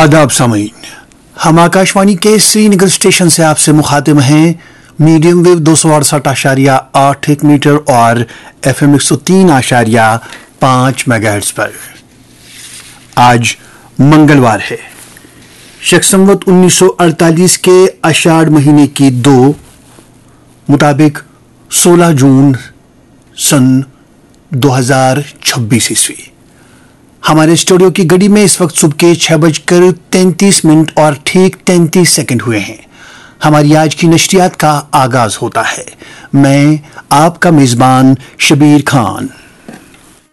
आदाब सामीन, हम आकाशवाणी के श्रीनगर स्टेशन से आपसे मुखातिब हैं मीडियम वेव 268.8 मीटर और FM 103.5 मेगाहर्ट्ज पर। आज मंगलवार है, शक संवत 1948 के आषाढ़ महीने की 2 मुताबिक 16 जून सन 2026 ईस्वी। हमारे स्टूडियो की घड़ी में इस वक्त सुबह के 6:33 और ठीक 33 सेकंड हुए हैं। हमारी आज की नशरियात का आगाज होता है। मैं आपका मेजबान शबीर खान।